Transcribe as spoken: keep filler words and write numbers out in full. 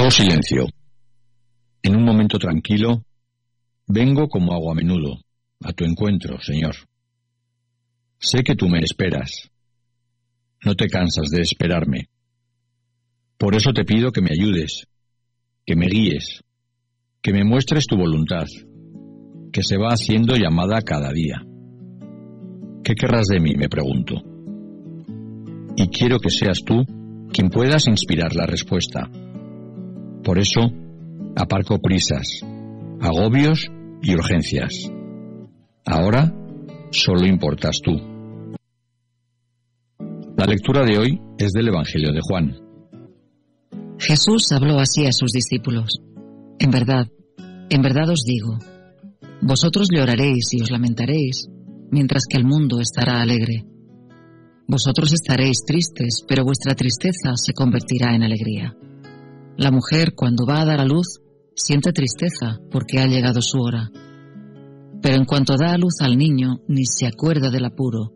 Hago silencio. En un momento tranquilo, vengo como hago a menudo, a tu encuentro, Señor. Sé que tú me esperas. No te cansas de esperarme. Por eso te pido que me ayudes, que me guíes, que me muestres tu voluntad, que se va haciendo llamada cada día. ¿Qué querrás de mí?, me pregunto. Y quiero que seas tú quien puedas inspirar la respuesta. Por eso, aparco prisas, agobios y urgencias. Ahora, solo importas tú. La lectura de hoy es del Evangelio de Juan. Jesús habló así a sus discípulos. En verdad, en verdad os digo, vosotros lloraréis y os lamentaréis, mientras que el mundo estará alegre. Vosotros estaréis tristes, pero vuestra tristeza se convertirá en alegría. La mujer, cuando va a dar a luz, siente tristeza porque ha llegado su hora. Pero en cuanto da a luz al niño, ni se acuerda del apuro,